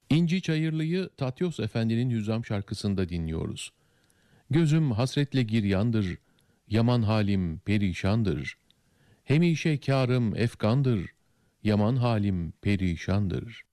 İnci Çayırlı'yı Tatyos Efendi'nin Hüzzam şarkısında dinliyoruz. Gözüm hasretle giryandır, yaman halim perişandır. Hemişe kârım efkandır, yaman halim perişandır.